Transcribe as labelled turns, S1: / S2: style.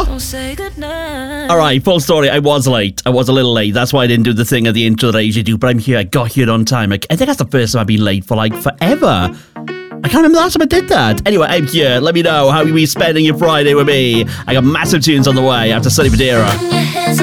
S1: Don't say goodnight.
S2: All right, full story. I was late. I was a little late. That's why I didn't do the thing at the intro that I usually do. But I'm here. I got here on time. I think that's the first time I've been late for like forever. I can't remember the last time I did that. Anyway, I'm here. Let me know how you be spending your Friday with me. I got massive tunes on the way after Sonny Fodera.